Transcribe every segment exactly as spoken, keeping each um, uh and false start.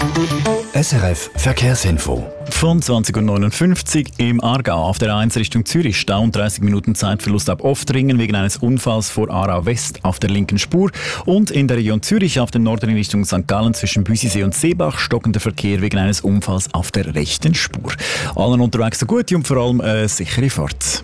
S R F Verkehrsinfo. Von zwanzig Uhr neunundfünfzig im Aargau auf der A eins Richtung Zürich. Stau und dreißig Minuten Zeitverlust ab Oftringen wegen eines Unfalls vor Aarau West auf der linken Spur. Und in der Region Zürich auf dem Norden in Richtung Sankt Gallen zwischen Büsisee und Seebach stockender Verkehr wegen eines Unfalls auf der rechten Spur. Allen unterwegs so gut und vor allem äh, sichere Fahrt.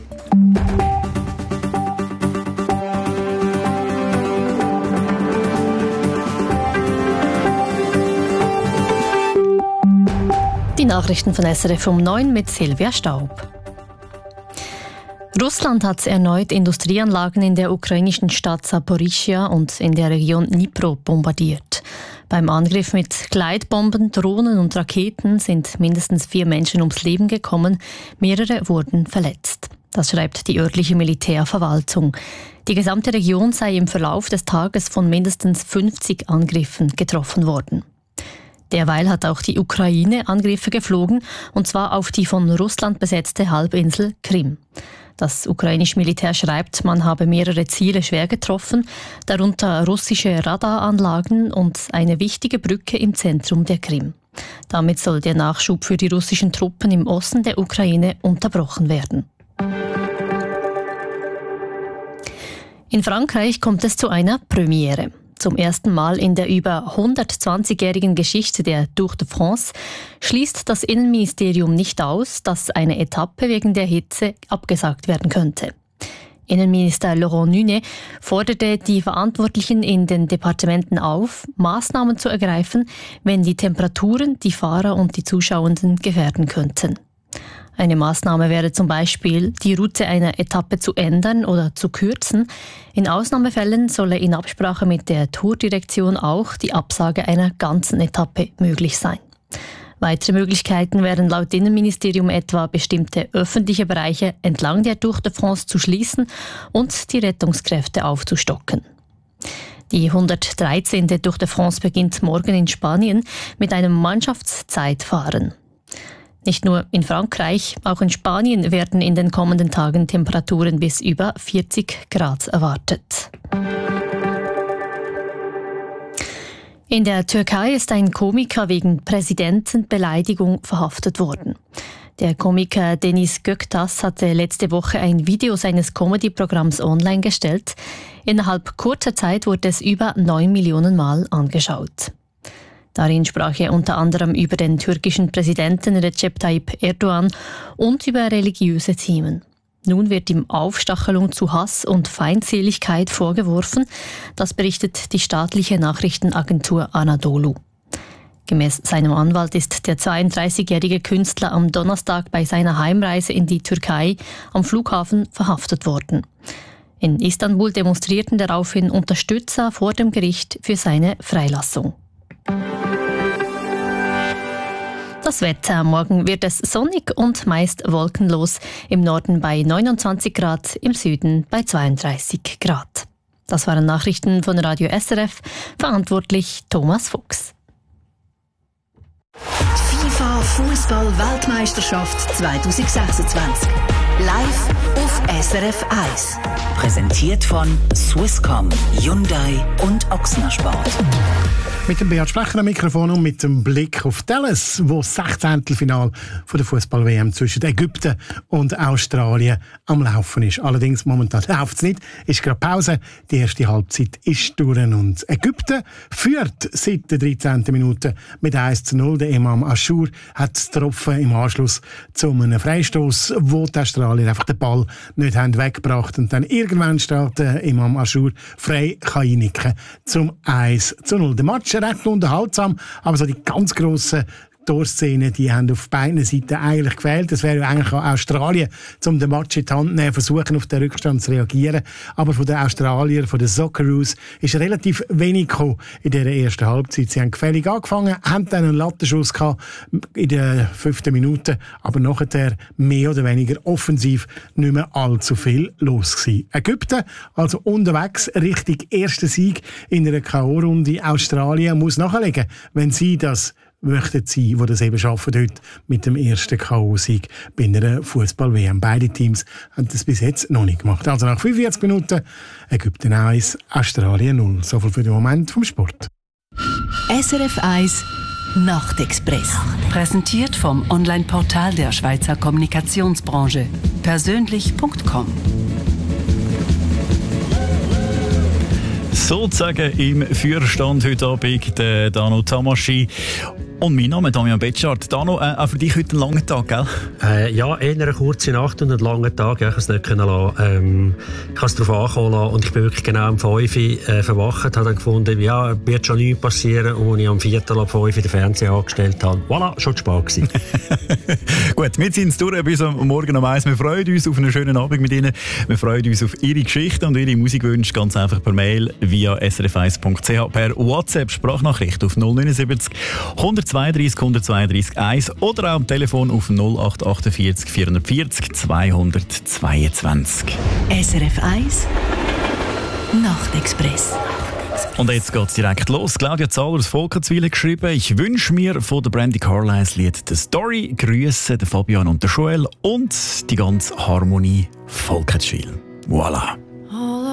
Die Nachrichten von S R F um neun mit Silvia Staub. Russland hat erneut Industrieanlagen in der ukrainischen Stadt Saporischschja und in der Region Dnipro bombardiert. Beim Angriff mit Gleitbomben, Drohnen und Raketen sind mindestens vier Menschen ums Leben gekommen, mehrere wurden verletzt. Das schreibt die örtliche Militärverwaltung. Die gesamte Region sei im Verlauf des Tages von mindestens fünfzig Angriffen getroffen worden. Derweil hat auch die Ukraine Angriffe geflogen, und zwar auf die von Russland besetzte Halbinsel Krim. Das ukrainische Militär schreibt, man habe mehrere Ziele schwer getroffen, darunter russische Radaranlagen und eine wichtige Brücke im Zentrum der Krim. Damit soll der Nachschub für die russischen Truppen im Osten der Ukraine unterbrochen werden. In Frankreich kommt es zu einer Premiere. Zum ersten Mal in der über hundertzwanzigjährigen Geschichte der Tour de France schließt das Innenministerium nicht aus, dass eine Etappe wegen der Hitze abgesagt werden könnte. Innenminister Laurent Nunez forderte die Verantwortlichen in den Departementen auf, Maßnahmen zu ergreifen, wenn die Temperaturen die Fahrer und die Zuschauenden gefährden könnten. Eine Maßnahme wäre zum Beispiel, die Route einer Etappe zu ändern oder zu kürzen. In Ausnahmefällen solle in Absprache mit der Tourdirektion auch die Absage einer ganzen Etappe möglich sein. Weitere Möglichkeiten wären laut Innenministerium etwa, bestimmte öffentliche Bereiche entlang der Tour de France zu schließen und die Rettungskräfte aufzustocken. Die hundertdreizehnte Tour de France beginnt morgen in Spanien mit einem Mannschaftszeitfahren. Nicht nur in Frankreich, auch in Spanien werden in den kommenden Tagen Temperaturen bis über vierzig Grad erwartet. In der Türkei ist ein Komiker wegen Präsidentenbeleidigung verhaftet worden. Der Komiker Deniz Göktaş hatte letzte Woche ein Video seines Comedy-Programms online gestellt. Innerhalb kurzer Zeit wurde es über neun Millionen Mal angeschaut. Darin sprach er unter anderem über den türkischen Präsidenten Recep Tayyip Erdogan und über religiöse Themen. Nun wird ihm Aufstachelung zu Hass und Feindseligkeit vorgeworfen. Das berichtet die staatliche Nachrichtenagentur Anadolu. Gemäß seinem Anwalt ist der zweiunddreißigjährige Künstler am Donnerstag bei seiner Heimreise in die Türkei am Flughafen verhaftet worden. In Istanbul demonstrierten daraufhin Unterstützer vor dem Gericht für seine Freilassung. Das Wetter. Morgen wird es sonnig und meist wolkenlos. Im Norden bei neunundzwanzig Grad, im Süden bei zweiunddreißig Grad. Das waren Nachrichten von Radio S R F. Verantwortlich Thomas Fuchs. FIFA Fußball-Weltmeisterschaft zwanzig sechsundzwanzig. Live auf S R F eins. Präsentiert von Swisscom, Hyundai und Ochsner Sport. Mit dem Beat Sprecher am Mikrofon und mit dem Blick auf Dallas, wo das Sechzehntelfinale von der Fußball-W M zwischen Ägypten und Australien am Laufen ist. Allerdings momentan läuft es nicht, ist gerade Pause. Die erste Halbzeit ist durch und Ägypten führt seit der dreizehnten Minute mit eins zu null. Der Imam Achour hat es getroffen im Anschluss zu einem Freistoß, wo die Australier einfach den Ball nicht haben weggebracht und dann irgendwann steht der Imam Achour frei kann einnicken zum eins zu null. Der Match recht unterhaltsam, aber so die ganz grossen Torszenen, die haben auf beiden Seiten eigentlich gefehlt. Das wäre ja eigentlich auch Australien, um den Match in die Hand zu nehmen, versuchen auf den Rückstand zu reagieren. Aber von den Australiern, von den Socceroos, ist relativ wenig gekommen in dieser ersten Halbzeit. Sie haben gefällig angefangen, haben dann einen Lattenschuss gehabt in der fünften Minute, aber nachher mehr oder weniger offensiv nicht mehr allzu viel los gewesen. Ägypten, also unterwegs, richtig erster Sieg in einer K O-Runde. Australien muss nachlegen, wenn sie das möchten sie, die das eben schaffen heute mit dem ersten K O-Sieg bei einer Fußball-W M. Beide Teams haben das bis jetzt noch nicht gemacht. Also nach fünfundvierzig Minuten Ägypten eins, Australien null. So viel für den Moment vom Sport. S R F eins Nachtexpress. Präsentiert vom Online-Portal der Schweizer Kommunikationsbranche. persönlich punkt com. Sozusagen im Führerstand heute Abend der Dano Tamaschi. Und mein Name ist Damian Betschart. Dano, äh, auch für dich heute ein langer Tag, gell? Äh, ja, eher eine kurze Nacht und einen langen Tag. Ja, ich kann es nicht können lassen. Ähm, ich kann es darauf ankommen lassen. Und ich bin wirklich genau um fünf Uhr äh, verwacht. Habe dann gefunden, ja, wird schon nichts passieren. Und als ich am Viertel ab fünf Uhr den Fernseher angestellt habe, voilà, schon zu spät gewesen. Gut, wir sind es durch bis am Morgen um eins. Wir freuen uns auf einen schönen Abend mit Ihnen. Wir freuen uns auf Ihre Geschichten und Ihre Musikwünsche ganz einfach per Mail via s r f eins punkt c h, per WhatsApp-Sprachnachricht auf null neun sieben null hundertzweiunddreißig hundertzweiunddreißig eins oder auch am Telefon auf null acht achtundvierzig vierundvierzig zweihundertzweiundzwanzig. S R F eins Nachtexpress. Und jetzt geht es direkt los. Claudia Zahler aus Volkenswil geschrieben: Ich wünsche mir von der Brandy Carlisle Lied «The Story». Grüße der Fabian und der Joel und die ganze Harmonie Volkenswil. Voilà.